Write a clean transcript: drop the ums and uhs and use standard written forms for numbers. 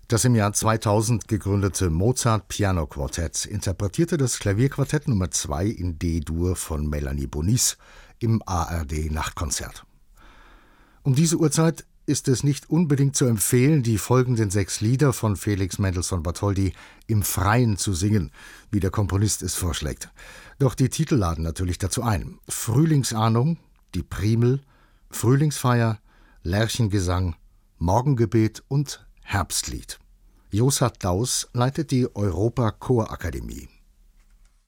Das im Jahr 2000 gegründete Mozart Piano Quartett interpretierte das Klavierquartett Nummer 2 in D-Dur von Melanie Bonis im ARD Nachtkonzert. Um diese Uhrzeit ist es nicht unbedingt zu empfehlen, die folgenden 6 Lieder von Felix Mendelssohn Bartholdy im Freien zu singen, wie der Komponist es vorschlägt. Doch die Titel laden natürlich dazu ein: Frühlingsahnung, Die Primel, Frühlingsfeier, Lerchengesang, Morgengebet und Herbstlied. Joshard Daus leitet die Europa Chorakademie.